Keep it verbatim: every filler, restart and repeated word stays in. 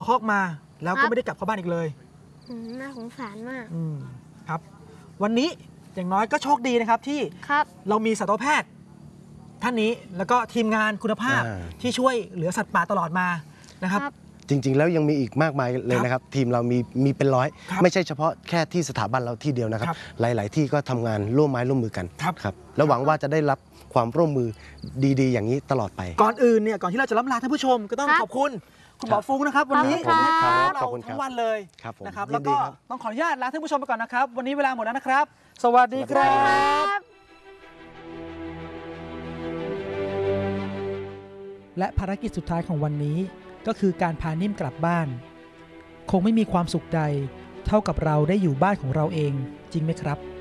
คอกมาแล้วก็ไม่ได้กลับเข้าบ้านอีกเลยน่าสงสารมากครับวันนี้อย่างน้อยก็โชคดีนะครับที่เรามีสัตวแพทย์ท่านนี้แล้วก็ทีมงานคุณภาพที่ช่วยเหลือสัตว์ป่าตลอดมานะครับจริงๆแล้วยังมีอีกมากมายเลยนะครับทีมเรามีมีเป็นร้อยไม่ใช่เฉพาะแค่ที่สถาบันเราที่เดียวนะครับหลายๆที่ก็ทำงานร่วมไม้ร่วมมือกันครับและหวังว่าจะได้รับความร่วมมือดีๆอย่างนี้ตลอดไปก่อนอื่นเนี่ยก่อนที่เราจะล้ำลาท่านผู้ชมก็ต้องขอบคุณคุณหมอฟุ้งนะครับวันนี้เราทั้งวันเลยนะครับแล้วก็ต้องขออนุญาตลาท่านผู้ชมไปก่อนนะครับวันนี้เวลาหมดแล้วนะครับสวัสดีครับและภารกิจสุดท้ายของวันนี้ก็คือการพานิ่มกลับบ้านคงไม่มีความสุขใดเท่ากับเราได้อยู่บ้านของเราเองจริงไหมครับ